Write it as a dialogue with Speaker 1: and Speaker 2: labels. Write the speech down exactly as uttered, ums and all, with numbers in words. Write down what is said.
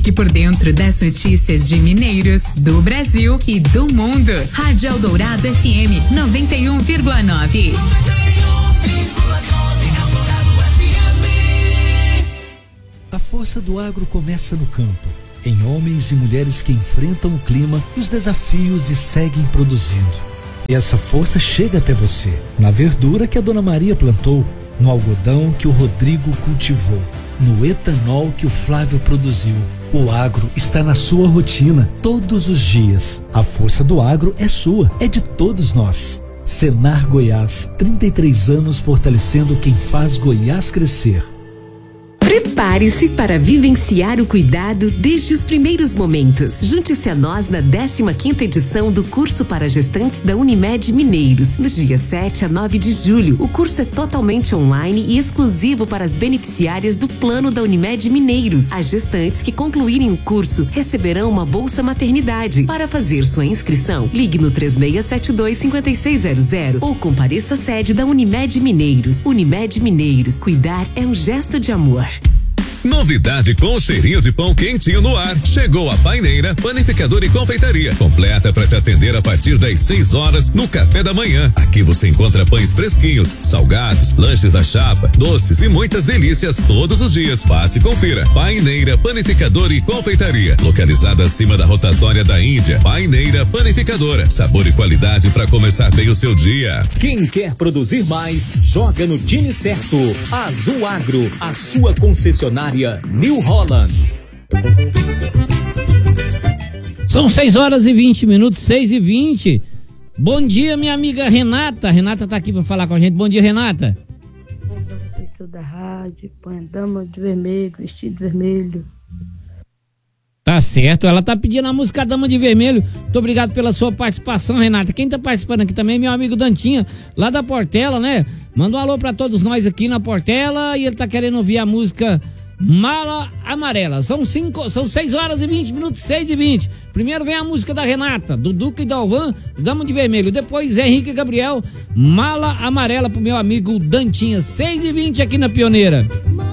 Speaker 1: Fique por dentro das notícias de Mineiros, do Brasil e do mundo. Rádio Eldorado F M noventa e um vírgula nove.
Speaker 2: A força do agro começa no campo, em homens e mulheres que enfrentam o clima e os desafios e seguem produzindo. E essa força chega até você, na verdura que a Dona Maria plantou, no algodão que o Rodrigo cultivou, no etanol que o Flávio produziu. O agro está na sua rotina, todos os dias. A força do agro é sua, é de todos nós. Senar Goiás, trinta e três anos fortalecendo quem faz Goiás crescer.
Speaker 3: Prepare-se para vivenciar o cuidado desde os primeiros momentos. Junte-se a nós na décima quinta edição do curso para gestantes da Unimed Mineiros, dos dias sete a nove de julho. O curso é totalmente online e exclusivo para as beneficiárias do plano da Unimed Mineiros. As gestantes que concluírem o curso receberão uma bolsa maternidade. Para fazer sua inscrição, ligue no três seis sete dois, cinco seis zero zero ou compareça à sede da Unimed Mineiros. Unimed Mineiros, cuidar é um gesto de amor.
Speaker 4: Novidade com cheirinho de pão quentinho no ar. Chegou a Paineira, panificadora e confeitaria. Completa para te atender a partir das seis horas no café da manhã. Aqui você encontra pães fresquinhos, salgados, lanches da chapa, doces e muitas delícias todos os dias. Passe e confira. Paineira, panificadora e confeitaria. Localizada acima da rotatória da Índia. Paineira, panificadora. Sabor e qualidade para começar bem o seu dia.
Speaker 5: Quem quer produzir mais, joga no time certo. Azul Agro, a sua concessionária New Holland.
Speaker 6: São seis horas e vinte minutos, seis e vinte. Bom dia, minha amiga Renata. Renata tá aqui para falar com a gente. Bom dia, Renata.
Speaker 7: Pessoal da rádio, põe a dama de vermelho, vestido vermelho.
Speaker 6: Tá certo, ela tá pedindo a música Dama de Vermelho. Muito obrigado pela sua participação, Renata. Quem tá participando aqui também é meu amigo Dantinha, lá da Portela, né? Manda um alô pra todos nós aqui na Portela e ele tá querendo ouvir a música Mala Amarela. São cinco, são seis horas e vinte minutos, seis e vinte. Primeiro vem a música da Renata, do Duque e Dalvan, Dama de Vermelho. Depois Henrique e Gabriel, Mala Amarela pro meu amigo Dantinha. seis e vinte aqui na Pioneira.